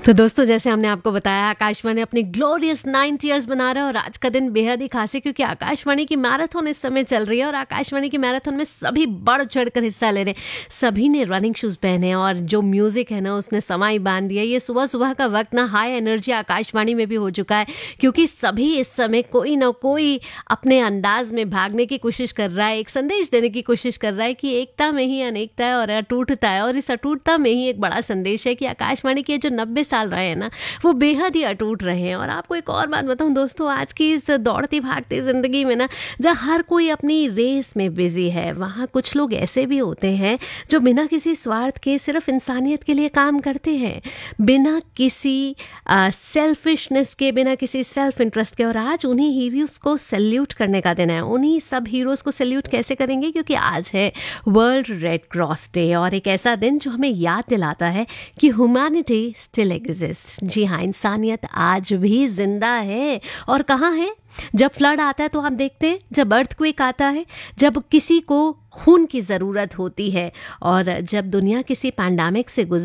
तो दोस्तों, जैसे हमने आपको बताया, आकाशवाणी अपनी ग्लोरियस 90 ईयर्स बना रहा है और आज का दिन बेहद ही खास है क्योंकि आकाशवाणी की मैराथन इस समय चल रही है और आकाशवाणी की मैराथन में सभी बढ़ चढ़कर हिस्सा ले रहे हैं। सभी ने रनिंग शूज पहने हैं और जो म्यूजिक है ना, उसने समाई बांध दिया। ये सुबह सुबह का वक्त ना हाई एनर्जी आकाशवाणी में भी हो चुका है क्योंकि सभी इस समय कोई ना कोई अपने अंदाज में भागने की कोशिश कर रहा है, एक संदेश देने की कोशिश कर रहा है कि एकता में ही अनेकता है और अटूटता है। और इस अटूटता में ही एक बड़ा संदेश है कि आकाशवाणी के जो 90 साल रहे हैं ना, वो बेहद ही अटूट रहे हैं। और आपको एक और बात बताऊं दोस्तों, आज की इस दौड़ती भागती ज़िंदगी में ना, जहाँ हर कोई अपनी रेस में बिजी है, वहाँ कुछ लोग ऐसे भी होते हैं जो बिना किसी स्वार्थ के सिर्फ इंसानियत के लिए काम करते हैं, बिना किसी सेल्फिशनेस के, बिना किसी सेल्फ इंटरेस्ट के। और आज उन्हीं हीरोज़ को सैल्यूट करने का दिन है। उन्हीं सब हीरोज़ को सैल्यूट कैसे करेंगे? क्योंकि आज है वर्ल्ड रेड क्रॉस डे और एक ऐसा दिन जो हमें याद दिलाता है कि ह्यूमैनिटी स्टिल एग्जिस्ट। जी हाँ, इंसानियत आज भी जिंदा है। और कहाँ है? जब फ्लड आता है तो आप देखते हैं, जब अर्थक्वेक आता है, जब किसी को खून की ज़रूरत होती है और जब दुनिया किसी पैंडेमिक से